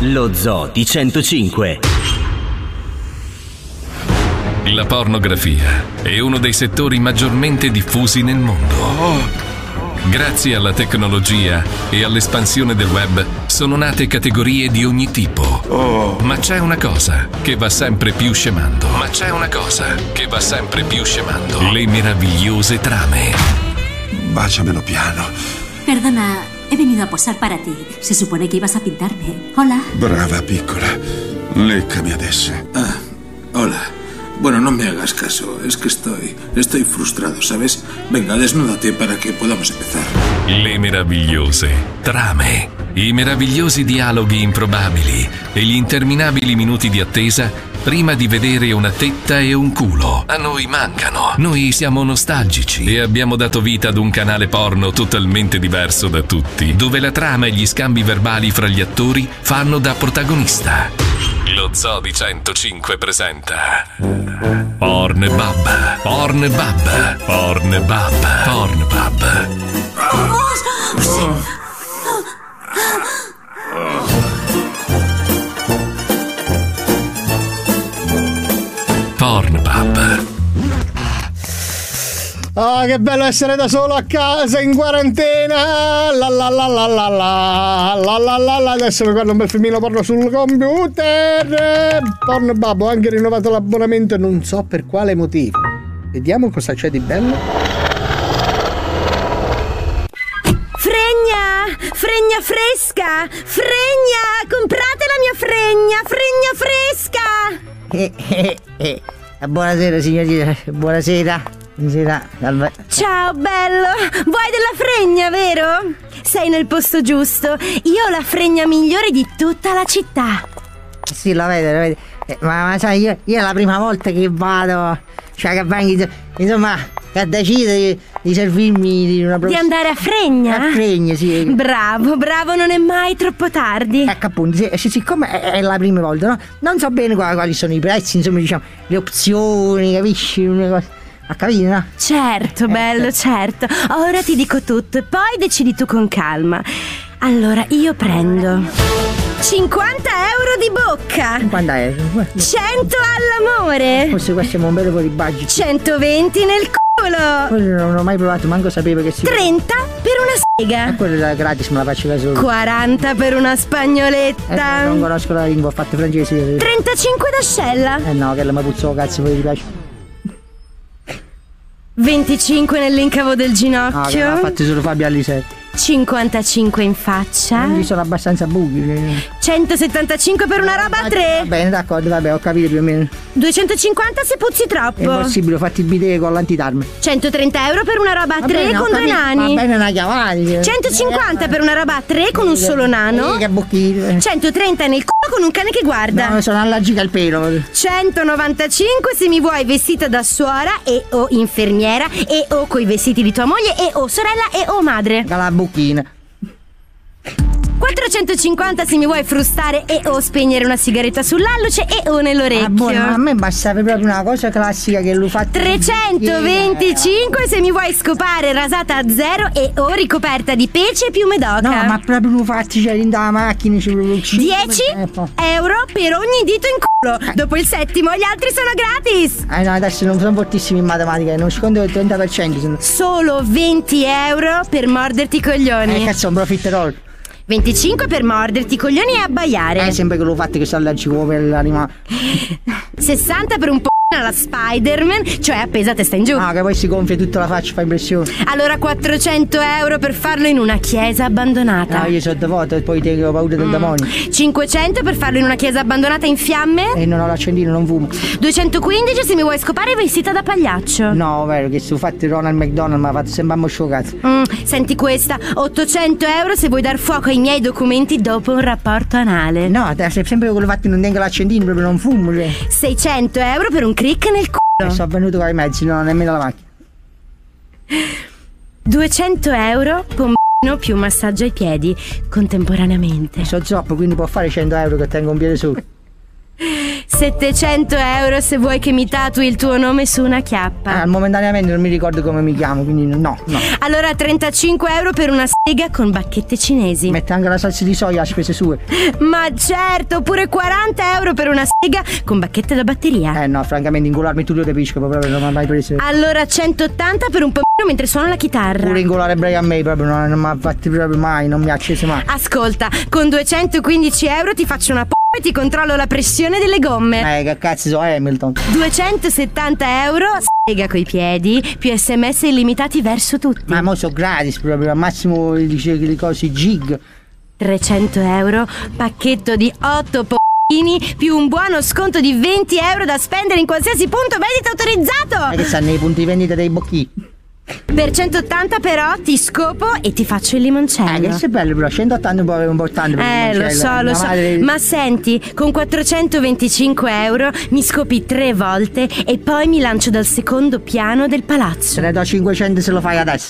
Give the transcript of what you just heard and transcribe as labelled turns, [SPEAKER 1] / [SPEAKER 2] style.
[SPEAKER 1] Lo Zoo di 105.
[SPEAKER 2] La pornografia è uno dei settori maggiormente diffusi nel mondo. Grazie alla tecnologia e all'espansione del web sono nate categorie di ogni tipo. Ma c'è una cosa che va sempre più scemando. Le meravigliose trame.
[SPEAKER 3] Báciamelo piano.
[SPEAKER 4] Perdona, he venido a posar para ti. Se supone que ibas a pintarme. Hola.
[SPEAKER 3] Brava, piccola. Leccami adesso.
[SPEAKER 5] Hola. Bueno, no me hagas caso, es que estoy frustrado, ¿sabes? Venga, desnúdate para que podamos empezar.
[SPEAKER 2] Le meravigliose trame, i meravigliosi dialoghi improbabili e gli interminabili minuti di attesa prima di vedere una tetta e un culo. A noi mancano. Noi siamo nostalgici e abbiamo dato vita ad un canale porno totalmente diverso da tutti, dove la trama e gli scambi verbali fra gli attori fanno da protagonista. Lo Zoo di 105 presenta Pornbub. Pornbub.
[SPEAKER 6] Ah, che bello essere da solo a casa in quarantena. Adesso mi guardo un bel filmino porno sul computer. Pornbub, ho anche rinnovato l'abbonamento e non so per quale motivo. Vediamo cosa c'è di bello.
[SPEAKER 7] Fregna fresca! Fregna! Comprate la mia fregna fresca!
[SPEAKER 8] Buonasera signorina, buonasera.
[SPEAKER 7] Ciao bello, vuoi della fregna, vero? Sei nel posto giusto, io ho la fregna migliore di tutta la città.
[SPEAKER 8] Sì, lo vedo. Ma sai, io è la prima volta che vado, cioè che vengo, insomma, che decido di servirmi di una
[SPEAKER 7] Di andare a Fregna?
[SPEAKER 8] A Fregna, sì.
[SPEAKER 7] Bravo, non è mai troppo tardi.
[SPEAKER 8] Ecco appunto, siccome è la prima volta, no? Non so bene quali sono i prezzi, insomma, diciamo, le opzioni, capisci? Una cosa. Ha capito, no?
[SPEAKER 7] Certo, bello, certo. Ora ti dico tutto e poi decidi tu con calma. Allora, io prendo 50 euro di bocca.
[SPEAKER 8] 50 euro.
[SPEAKER 7] 100 all'amore.
[SPEAKER 8] Forse questo è un bel po' di budget.
[SPEAKER 7] 120 nel culo.
[SPEAKER 8] Non ho mai provato, manco sapevo che si
[SPEAKER 7] 30 per una sega.
[SPEAKER 8] E quella è gratis, me la faccio da solo.
[SPEAKER 7] 40 per una spagnoletta.
[SPEAKER 8] Non conosco la lingua, ho fatto francese.
[SPEAKER 7] 35 d'ascella.
[SPEAKER 8] No, che la mi puzzo cazzo, poi ti piace.
[SPEAKER 7] 25 nell'incavo del ginocchio.
[SPEAKER 8] No, che l'ha fatto solo Fabio Alisei.
[SPEAKER 7] 55 in faccia.
[SPEAKER 8] Non ci sono abbastanza buchi.
[SPEAKER 7] 175 per una roba a 3.
[SPEAKER 8] Va bene, d'accordo, vabbè, ho capito più o meno.
[SPEAKER 7] 250 se puzzi troppo.
[SPEAKER 8] È impossibile, ho fatto il bidet con l'antitarme.
[SPEAKER 7] 130 euro per una roba a 3 con 2 nani.
[SPEAKER 8] Va bene, una chiavata.
[SPEAKER 7] 150 per una roba a 3 con un solo nano.
[SPEAKER 8] Che bocchino.
[SPEAKER 7] 130 nel culo con un cane che guarda.
[SPEAKER 8] No, sono allergica al pelo.
[SPEAKER 7] 195 se mi vuoi vestita da suora e o infermiera e o coi vestiti di tua moglie e o sorella e o madre.
[SPEAKER 8] La bocchina.
[SPEAKER 7] 450 se mi vuoi frustare e o spegnere una sigaretta sull'alluce e o nell'orecchio.
[SPEAKER 8] Buono, a me bastava proprio una cosa classica che lo fa.
[SPEAKER 7] 325 se mi vuoi scopare rasata a 0 e o ricoperta di pece e piume d'oca.
[SPEAKER 8] No, ma proprio lo fatti, cioè, in da macchina ci
[SPEAKER 7] 10 euro per ogni dito in culo. Dopo il settimo gli altri sono gratis.
[SPEAKER 8] No, adesso non sono fortissimi in matematica, non sconto il 30%.
[SPEAKER 7] Solo 20 euro per morderti i coglioni.
[SPEAKER 8] Cazzo, un profiterol.
[SPEAKER 7] 25 per morderti i coglioni e abbaiare.
[SPEAKER 8] Sempre che lo fate che sono allergico per l'animale.
[SPEAKER 7] 60 per un po' alla Spider-Man, cioè appesa a testa in giù.
[SPEAKER 8] Ah, che poi si gonfia tutta la faccia, fa impressione.
[SPEAKER 7] Allora 400 euro per farlo in una chiesa abbandonata.
[SPEAKER 8] No, io sono devoto e poi ho paura del demonio.
[SPEAKER 7] 500 per farlo in una chiesa abbandonata in fiamme.
[SPEAKER 8] E non ho l'accendino, non fumo.
[SPEAKER 7] 215 se mi vuoi scopare vestita da pagliaccio.
[SPEAKER 8] No, vero, che su fatti Ronald McDonald mi ha fatto sempre ammosciocazzo.
[SPEAKER 7] Senti questa, 800 euro se vuoi dar fuoco ai miei documenti dopo un rapporto anale.
[SPEAKER 8] No, sempre quello fatto non tengo l'accendino, proprio non fumo.
[SPEAKER 7] 600 euro per un crick nel culo.
[SPEAKER 8] Sono venuto con i mezzi, non ho nemmeno la macchina.
[SPEAKER 7] 200 euro pompino più massaggio ai piedi contemporaneamente.
[SPEAKER 8] So zoppo, quindi può fare 100 euro che tengo un piede solo.
[SPEAKER 7] 700 euro se vuoi che mi tatui il tuo nome su una chiappa.
[SPEAKER 8] Momentaneamente non mi ricordo come mi chiamo, quindi no.
[SPEAKER 7] Allora 35 euro per una sega con bacchette cinesi.
[SPEAKER 8] Mette anche la salsa di soia a spese sue.
[SPEAKER 7] Ma certo, pure 40 euro per una sega con bacchette da batteria.
[SPEAKER 8] No, francamente ingolarmi Tullio De Piscopo proprio non mi ha mai preso.
[SPEAKER 7] Allora 180 per un po' mentre suono la chitarra.
[SPEAKER 8] Pure ingolare Brian May proprio non mi ha fatti proprio mai, non mi ha acceso mai.
[SPEAKER 7] Ascolta, con 215 euro ti faccio una e ti controllo la pressione delle gomme.
[SPEAKER 8] Che cazzo so Hamilton.
[SPEAKER 7] 270 euro, sega coi piedi, più sms illimitati verso tutti.
[SPEAKER 8] Ma mo so gratis proprio, al massimo dice che le cose gig.
[SPEAKER 7] 300 euro, pacchetto di 8 p***ini più un buono sconto di 20 euro da spendere in qualsiasi punto vendita autorizzato.
[SPEAKER 8] Ma che stanno nei punti vendita dei bocchi?
[SPEAKER 7] Per 180 però ti scopo e ti faccio il limoncello.
[SPEAKER 8] Che sei bello però, 180 un po' importante per il limoncello.
[SPEAKER 7] Lo so. Ma senti, con 425 euro mi scopi 3 volte e poi mi lancio dal secondo piano del palazzo.
[SPEAKER 8] Te ne do 500 se lo fai adesso.